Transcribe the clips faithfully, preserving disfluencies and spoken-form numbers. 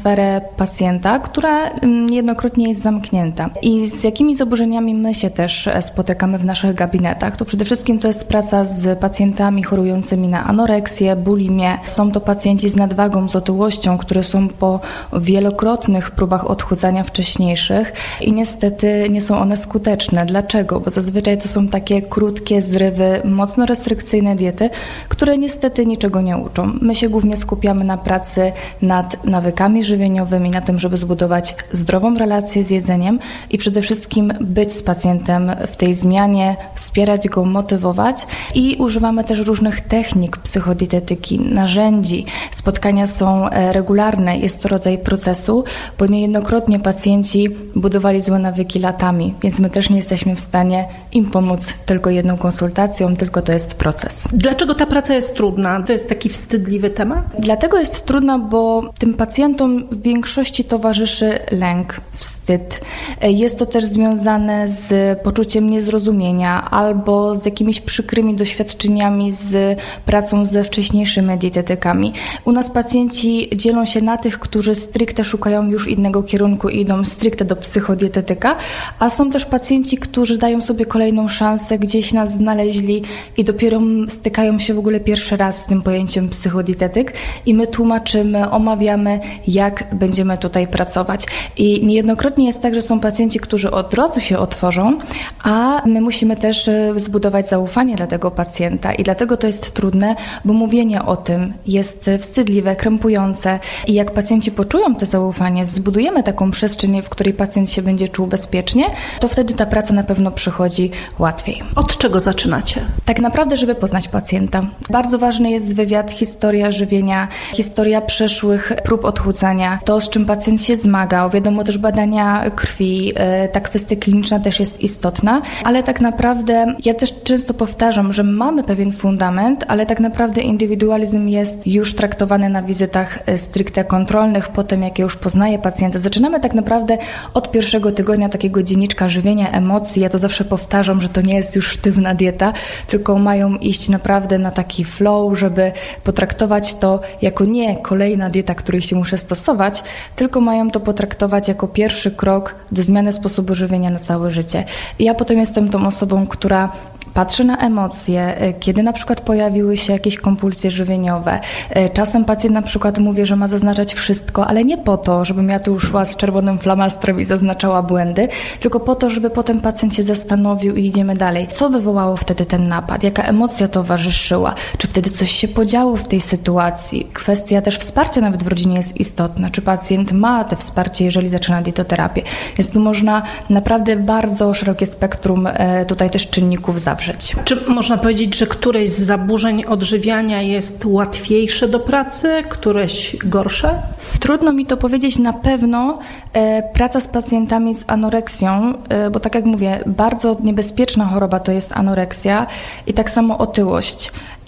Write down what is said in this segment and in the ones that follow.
atmosferę pacjenta, która niejednokrotnie jest zamknięta. I z jakimi zaburzeniami my się też spotykamy w naszych gabinetach? To przede wszystkim to jest praca z pacjentami chorującymi na anoreksję, bulimię. Są to pacjenci z nadwagą, z otyłością, które są po wielokrotnych próbach odchudzania wcześniejszych i niestety nie są one skuteczne. Dlaczego? Bo zazwyczaj to są takie krótkie zrywy, mocno restrykcyjne diety, które niestety niczego nie uczą. My się głównie skupiamy na pracy nad nawykami żywieniowymi, na tym, żeby zbudować zdrową relację z jedzeniem i przede wszystkim być z pacjentem w tej zmianie, wspierać go, motywować i używamy też różnych technik psychodietetyki, narzędzi. Spotkania są regularne, jest to rodzaj procesu, bo niejednokrotnie pacjenci budowali złe nawyki latami, więc my też nie jesteśmy w stanie im pomóc tylko jedną konsultacją, tylko to jest proces. Dlaczego ta praca jest trudna? To jest taki wstydliwy temat? Dlatego jest trudna, bo tym pacjentom w większości towarzyszy lęk, wstyd. Jest to też związane z poczuciem niezrozumienia albo z jakimiś przykrymi doświadczeniami z pracą ze wcześniejszymi dietetykami. U nas pacjenci dzielą się na tych, którzy stricte szukają już innego kierunku i idą stricte do psychodietetyka, a są też pacjenci, którzy dają sobie kolejną szansę, gdzieś nas znaleźli i dopiero stykają się w ogóle pierwszy raz z tym pojęciem psychodietetyk i my tłumaczymy, omawiamy, jak będziemy tutaj pracować. I niejednokrotnie jest tak, że są pacjenci, którzy od razu się otworzą, a my musimy też zbudować zaufanie dla tego pacjenta i dlatego to jest trudne, bo mówienie o tym jest wstydliwe, krępujące i jak pacjenci poczują to zaufanie, zbudujemy taką przestrzeń, w której pacjent się będzie czuł bezpiecznie, to wtedy ta praca na pewno przychodzi łatwiej. Od czego zaczynacie? Tak naprawdę, żeby poznać pacjenta. Bardzo ważny jest wywiad, historia żywienia, historia przeszłych prób odchudzania, to z czym pacjent się zmagał. Wiadomo też badania krwi, ta kwestia kliniczna też jest istotna, ale tak naprawdę ja też często powtarzam, że mamy pewien fundament, ale tak naprawdę indywidualizm jest już traktowany na wizytach stricte kontrolnych, potem jak ja już poznaję pacjenta. Zaczynamy tak naprawdę od pierwszego tygodnia takiego dzienniczka żywienia, emocji. Ja to zawsze powtarzam, że to nie jest już sztywna dieta, tylko mają iść naprawdę na taki flow, żeby potraktować to jako nie kolejna dieta, której się muszę stosować, tylko mają to potraktować jako pierwszy krok do zmiany sposobu żywienia na całe życie. I ja potem jestem tą osobą, która patrzy na emocje, kiedy na przykład pojawiły się jakieś kompulsje żywieniowe. Czasem pacjent na przykład mówi, że ma zaznaczać wszystko, ale nie po to, żebym ja tu szła z czerwonym flamastrem i zaznaczała błędy, tylko po to, żeby potem pacjent się zastanowił i idziemy dalej. Co wywołało wtedy ten napad? Jaka emocja towarzyszyła? Czy wtedy coś się podziało w tej sytuacji? Kwestia też wsparcia nawet w rodzinie jest istotna. Czy pacjent ma te wsparcie, jeżeli zaczyna dietoterapię? Więc tu można naprawdę bardzo szerokie spektrum tutaj też czynników zawrzeć. Czy można powiedzieć, że któreś z zaburzeń odżywiania jest łatwiejsze do pracy, któreś gorsze? Trudno mi to powiedzieć na pewno. E, praca z pacjentami z anoreksją, e, bo tak jak mówię, bardzo niebezpieczna choroba to jest anoreksja i tak samo otyłość.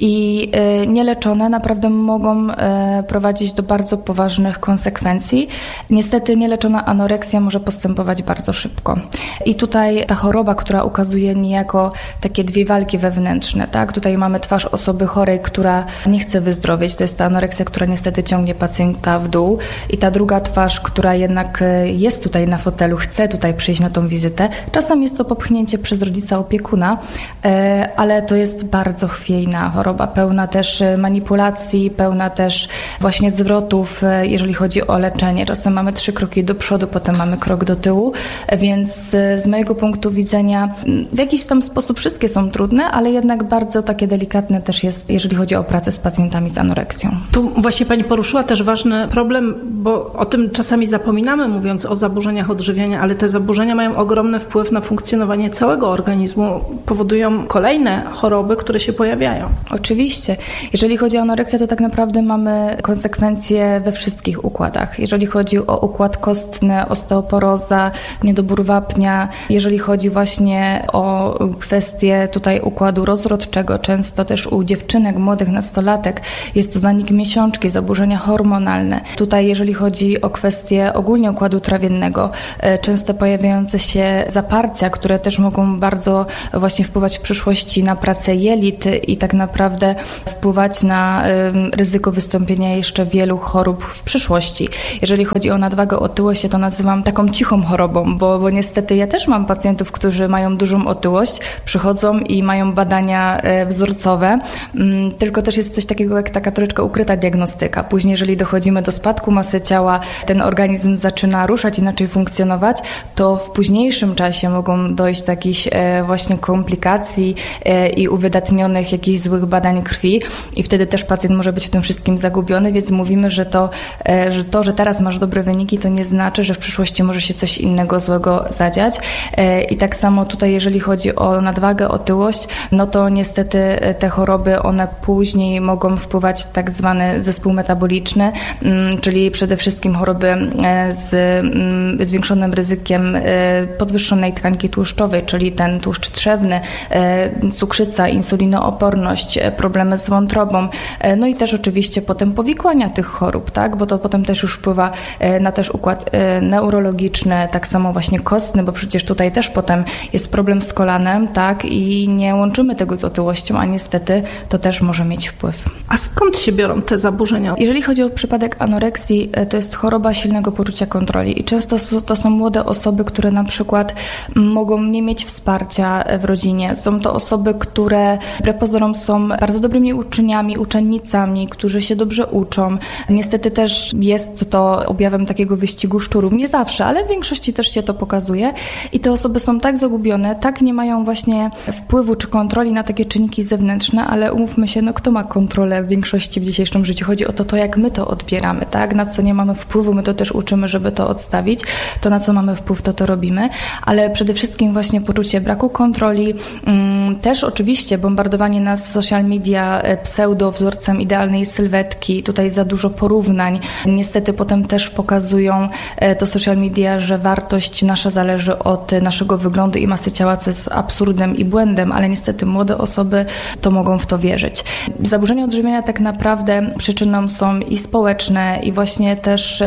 I e, nieleczone naprawdę mogą e, prowadzić do bardzo poważnych konsekwencji. Niestety nieleczona anoreksja może postępować bardzo szybko. I tutaj ta choroba, która ukazuje niejako takie dwie walki wewnętrzne, tak? Tutaj mamy twarz osoby chorej, która nie chce wyzdrowieć. To jest ta anoreksja, która niestety ciągnie pacjenta w dół. I ta druga twarz, która jednak jest tutaj na fotelu, chce tutaj przyjść na tą wizytę. Czasem jest to popchnięcie przez rodzica opiekuna, ale to jest bardzo chwiejna choroba, pełna też manipulacji, pełna też właśnie zwrotów, jeżeli chodzi o leczenie. Czasem mamy trzy kroki do przodu, potem mamy krok do tyłu, więc z mojego punktu widzenia w jakiś tam sposób wszystkie są trudne, ale jednak bardzo takie delikatne też jest, jeżeli chodzi o pracę z pacjentami z anoreksją. Tu właśnie Pani poruszyła też ważny problem, bo o tym czasami zapominamy, mówiąc o zaburzeniach odżywiania, ale te zaburzenia mają ogromny wpływ na funkcjonowanie całego organizmu, powodują kolejne choroby, które się pojawiają. Oczywiście. Jeżeli chodzi o anoreksję, to tak naprawdę mamy konsekwencje we wszystkich układach. Jeżeli chodzi o układ kostny, osteoporoza, niedobór wapnia, jeżeli chodzi właśnie o kwestie tutaj układu rozrodczego, często też u dziewczynek, młodych nastolatek jest to zanik miesiączki, zaburzenia hormonalne. Tutaj jeżeli chodzi o kwestię ogólnie układu trawiennego, często pojawiające się zaparcia, które też mogą bardzo właśnie wpływać w przyszłości na pracę jelit i tak naprawdę wpływać na ryzyko wystąpienia jeszcze wielu chorób w przyszłości. Jeżeli chodzi o nadwagę, otyłość, ja to nazywam taką cichą chorobą, bo, bo niestety ja też mam pacjentów, którzy mają dużą otyłość, przychodzą i mają badania wzorcowe, tylko też jest coś takiego jak taka troszeczkę ukryta diagnostyka. Później, jeżeli dochodzimy do spadku masy ciała, ten organizm zaczyna ruszać, inaczej funkcjonować, to w późniejszym czasie mogą dojść do jakichś właśnie komplikacji i uwydatnionych jakichś złych badań krwi i wtedy też pacjent może być w tym wszystkim zagubiony, więc mówimy, że to, że to, że teraz masz dobre wyniki, to nie znaczy, że w przyszłości może się coś innego złego zadziać. I tak samo tutaj, jeżeli chodzi o nadwagę, otyłość, no to niestety te choroby, one później mogą wpływać tak zwany zespół metaboliczny, czyli przede wszystkim choroby z zwiększonym ryzykiem podwyższonej tkanki tłuszczowej, czyli ten tłuszcz trzewny, cukrzyca, insulinooporność, problemy z wątrobą, no i też oczywiście potem powikłania tych chorób, tak, bo to potem też już wpływa na też układ neurologiczny, tak samo właśnie kostny, bo przecież tutaj też potem jest problem z kolanem, tak, i nie łączymy tego z otyłością, a niestety to też może mieć wpływ. A skąd się biorą te zaburzenia? Jeżeli chodzi o przypadek anoreksji, to jest choroba silnego poczucia kontroli i często to są młode osoby, które na przykład mogą nie mieć wsparcia w rodzinie. Są to osoby, które wbrew pozorom są bardzo dobrymi uczniami, uczennicami, którzy się dobrze uczą. Niestety też jest to objawem takiego wyścigu szczurów. Nie zawsze, ale w większości też się to pokazuje i te osoby są tak zagubione, tak nie mają właśnie wpływu czy kontroli na takie czynniki zewnętrzne, ale umówmy się, no kto ma kontrolę w większości w dzisiejszym życiu? Chodzi o to, to jak my to odbieramy, tak? Na co nie mamy wpływu, my to też uczymy, żeby to odstawić. To na co mamy wpływ, to to robimy, ale przede wszystkim właśnie poczucie braku kontroli, też oczywiście bombardowanie nas social media pseudo wzorcem idealnej sylwetki, tutaj za dużo porównań. Niestety potem też pokazują to social media, że wartość nasza zależy od naszego wyglądu i masy ciała, co jest absurdem i błędem, ale niestety młode osoby to mogą w to wierzyć. Zaburzenia odżywiania tak naprawdę przyczyną są i społeczne, i właśnie też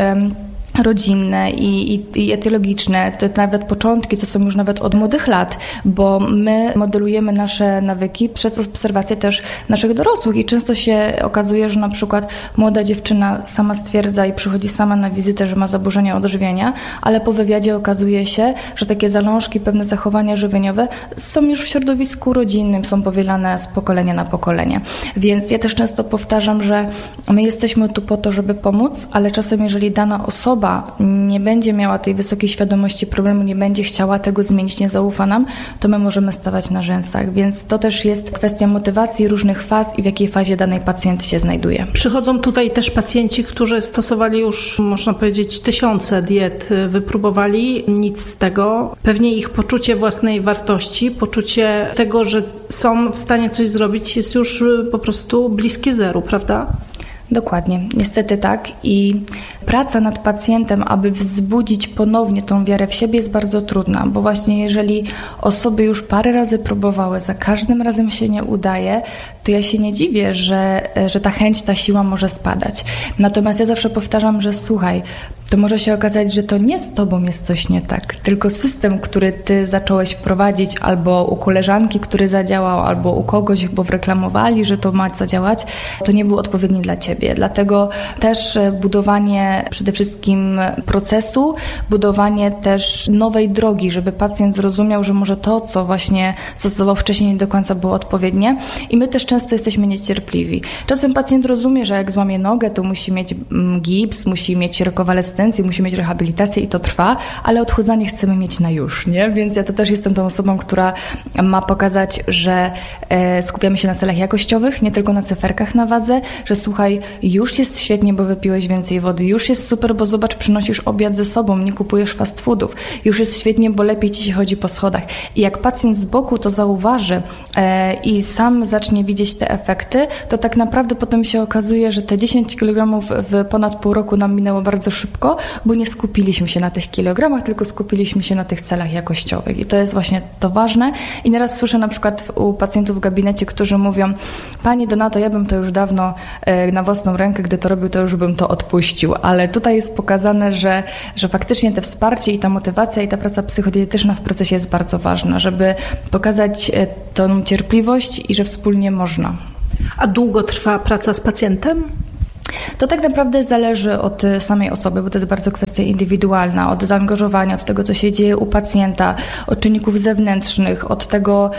rodzinne i, i, i etiologiczne, to nawet początki, to są już nawet od młodych lat, bo my modelujemy nasze nawyki przez obserwację też naszych dorosłych i często się okazuje, że na przykład młoda dziewczyna sama stwierdza i przychodzi sama na wizytę, że ma zaburzenia odżywiania, ale po wywiadzie okazuje się, że takie zalążki, pewne zachowania żywieniowe są już w środowisku rodzinnym, są powielane z pokolenia na pokolenie. Więc ja też często powtarzam, że my jesteśmy tu po to, żeby pomóc, ale czasem jeżeli dana osoba nie będzie miała tej wysokiej świadomości problemu, nie będzie chciała tego zmienić, nie zaufa nam, to my możemy stawać na rzęsach. Więc to też jest kwestia motywacji różnych faz i w jakiej fazie dany pacjent się znajduje. Przychodzą tutaj też pacjenci, którzy stosowali już, można powiedzieć, tysiące diet, wypróbowali, nic z tego. Pewnie ich poczucie własnej wartości, poczucie tego, że są w stanie coś zrobić, jest już po prostu bliskie zeru, prawda? Dokładnie, niestety tak i praca nad pacjentem, aby wzbudzić ponownie tą wiarę w siebie jest bardzo trudna, bo właśnie jeżeli osoby już parę razy próbowały, za każdym razem się nie udaje, to ja się nie dziwię, że, że ta chęć, ta siła może spadać. Natomiast ja zawsze powtarzam, że słuchaj, to może się okazać, że to nie z tobą jest coś nie tak, tylko system, który ty zacząłeś prowadzić albo u koleżanki, który zadziałał, albo u kogoś, bo wreklamowali, że to ma zadziałać, to nie był odpowiedni dla ciebie. Dlatego też budowanie przede wszystkim procesu, budowanie też nowej drogi, żeby pacjent zrozumiał, że może to, co właśnie stosował wcześniej, nie do końca było odpowiednie. I my też często jesteśmy niecierpliwi. Czasem pacjent rozumie, że jak złamie nogę, to musi mieć gips, musi mieć rekonwalescencję, musi mieć rehabilitację i to trwa, ale odchudzanie chcemy mieć na już, nie? Więc ja to też jestem tą osobą, która ma pokazać, że e, skupiamy się na celach jakościowych, nie tylko na cyferkach na wadze, że słuchaj, już jest świetnie, bo wypiłeś więcej wody, już jest super, bo zobacz, przynosisz obiad ze sobą, nie kupujesz fast foodów, już jest świetnie, bo lepiej ci się chodzi po schodach. I jak pacjent z boku to zauważy e, i sam zacznie widzieć gdzieś te efekty, to tak naprawdę potem się okazuje, że te dziesięć kilogramów w ponad pół roku nam minęło bardzo szybko, bo nie skupiliśmy się na tych kilogramach, tylko skupiliśmy się na tych celach jakościowych. I to jest właśnie to ważne. I nieraz słyszę na przykład u pacjentów w gabinecie, którzy mówią: Pani Donato, ja bym to już dawno na własną rękę, gdy to robił, to już bym to odpuścił. Ale tutaj jest pokazane, że, że faktycznie te wsparcie i ta motywacja i ta praca psychodietetyczna w procesie jest bardzo ważna, żeby pokazać tą cierpliwość i że wspólnie można. A długo trwa praca z pacjentem? To tak naprawdę zależy od samej osoby, bo to jest bardzo kwestia indywidualna, od zaangażowania, od tego, co się dzieje u pacjenta, od czynników zewnętrznych, od tego,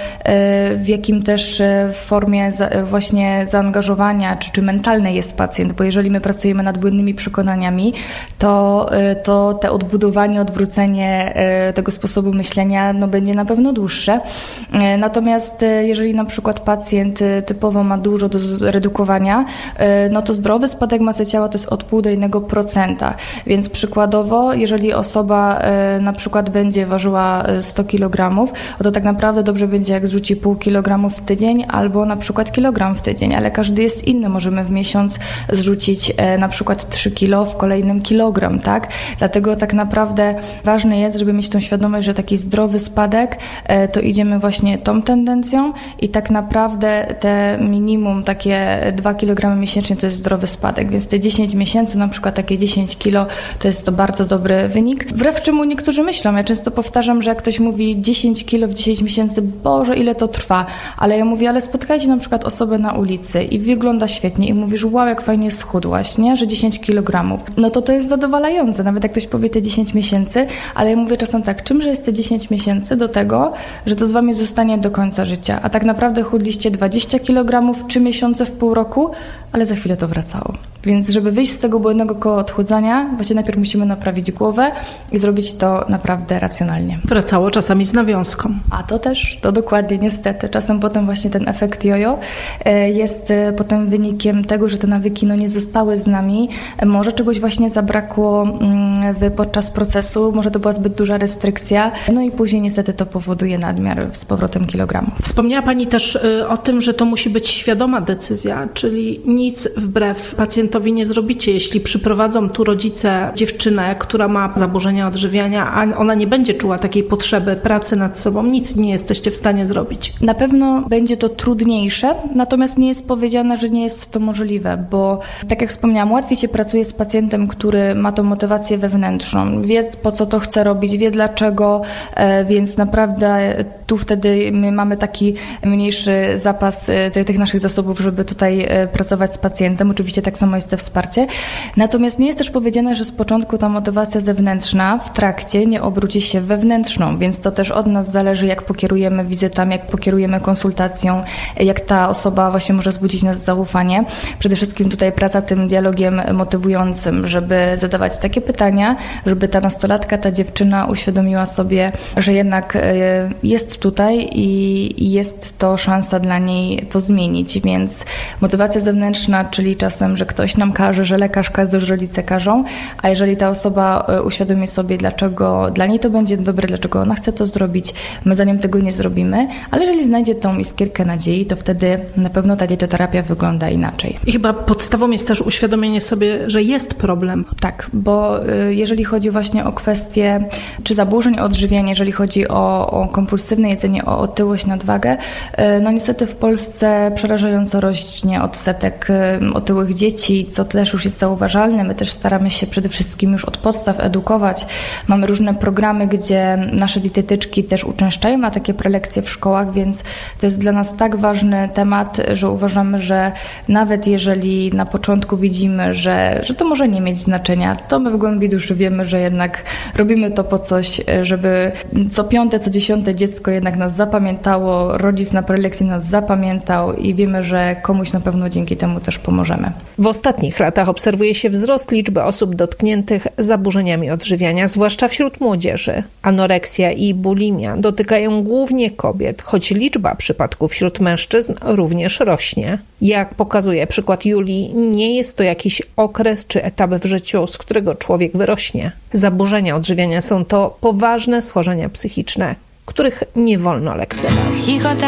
w jakim też formie właśnie zaangażowania, czy, czy mentalnej jest pacjent, bo jeżeli my pracujemy nad błędnymi przekonaniami, to, to te odbudowanie, odwrócenie tego sposobu myślenia no, będzie na pewno dłuższe. Natomiast jeżeli na przykład pacjent typowo ma dużo do zredukowania, no to zdrowy spadek masy ciała to jest od pół do jednego procenta, więc przykładowo, jeżeli osoba y, na przykład będzie ważyła sto kilogramów, to tak naprawdę dobrze będzie, jak zrzuci pół kilogramów w tydzień albo na przykład kilogram w tydzień, ale każdy jest inny. Możemy w miesiąc zrzucić y, na przykład trzy kilo, w kolejnym kilogram, tak? Dlatego tak naprawdę ważne jest, żeby mieć tą świadomość, że taki zdrowy spadek y, to idziemy właśnie tą tendencją i tak naprawdę te minimum takie dwa kilogramy miesięcznie to jest zdrowy spadek, więc te dziesięć miesięcy, na przykład takie dziesięć kilo, to jest to bardzo dobry wynik. Wbrew czemu niektórzy myślą, ja często powtarzam, że jak ktoś mówi dziesięć kilo w dziesięć miesięcy, Boże, ile to trwa, ale ja mówię, ale spotkajcie na przykład osobę na ulicy i wygląda świetnie i mówisz, wow, jak fajnie schudłaś, nie, że dziesięć kilogramów, no to to jest zadowalające, nawet jak ktoś powie te dziesięć miesięcy, ale ja mówię czasem tak, czymże jest te dziesięć miesięcy do tego, że to z wami zostanie do końca życia, a tak naprawdę chudliście dwadzieścia kilogramów, trzy miesiące w pół roku, ale za chwilę to wracało. Więc żeby wyjść z tego błędnego koła odchudzania, właśnie najpierw musimy naprawić głowę i zrobić to naprawdę racjonalnie. Wracało czasami z nawiązką. A to też, to dokładnie, niestety. Czasem potem właśnie ten efekt jojo jest potem wynikiem tego, że te nawyki no, nie zostały z nami. Może czegoś właśnie zabrakło w, podczas procesu, może to była zbyt duża restrykcja, no i później niestety to powoduje nadmiar z powrotem kilogramów. Wspomniała Pani też o tym, że to musi być świadoma decyzja, czyli nic wbrew pacjentowi nie zrobicie, jeśli przyprowadzą tu rodzice dziewczynę, która ma zaburzenia odżywiania, a ona nie będzie czuła takiej potrzeby pracy nad sobą, nic nie jesteście w stanie zrobić. Na pewno będzie to trudniejsze, natomiast nie jest powiedziane, że nie jest to możliwe, bo tak jak wspomniałam, łatwiej się pracuje z pacjentem, który ma tą motywację wewnętrzną, wie po co to chce robić, wie dlaczego, więc naprawdę tu wtedy my mamy taki mniejszy zapas tych, tych naszych zasobów, żeby tutaj pracować z pacjentem. Oczywiście tak samo jest to wsparcie. Natomiast nie jest też powiedziane, że z początku ta motywacja zewnętrzna w trakcie nie obróci się w wewnętrzną, więc to też od nas zależy, jak pokierujemy wizytami, jak pokierujemy konsultacją, jak ta osoba właśnie może wzbudzić nas zaufanie. Przede wszystkim tutaj praca tym dialogiem motywującym, żeby zadawać takie pytania, żeby ta nastolatka, ta dziewczyna uświadomiła sobie, że jednak jest tutaj i jest to szansa dla niej to zmienić, więc motywacja zewnętrzna, czyli czasem, że ktoś nam każe, że lekarz każe, że rodzice każą, a jeżeli ta osoba uświadomi sobie, dlaczego dla niej to będzie dobre, dlaczego ona chce to zrobić, my za nią tego nie zrobimy, ale jeżeli znajdzie tą iskierkę nadziei, to wtedy na pewno ta dietoterapia wygląda inaczej. I chyba podstawą jest też uświadomienie sobie, że jest problem. Tak, bo jeżeli chodzi właśnie o kwestie czy zaburzeń odżywiania, jeżeli chodzi o, o kompulsywne jedzenie, o otyłość, nadwagę, no niestety w Polsce przerażająco rośnie odsetek otyłych dzieci, co też już jest zauważalne. My też staramy się przede wszystkim już od podstaw edukować. Mamy różne programy, gdzie nasze dietetyczki też uczęszczają na takie prelekcje w szkołach, więc to jest dla nas tak ważny temat, że uważamy, że nawet jeżeli na początku widzimy, że, że to może nie mieć znaczenia, to my w głębi duszy wiemy, że jednak robimy to po coś, żeby co piąte, co dziesiąte dziecko jednak nas zapamiętało, rodzic na prelekcji nas zapamiętał i wiemy, że komuś na pewno dzięki temu też pomożemy. W ostatnich latach obserwuje się wzrost liczby osób dotkniętych zaburzeniami odżywiania, zwłaszcza wśród młodzieży. Anoreksja i bulimia dotykają głównie kobiet, choć liczba przypadków wśród mężczyzn również rośnie. Jak pokazuje przykład Julii, nie jest to jakiś okres czy etap w życiu, z którego człowiek wyrośnie. Zaburzenia odżywiania są to poważne schorzenia psychiczne, których nie wolno lekceważyć.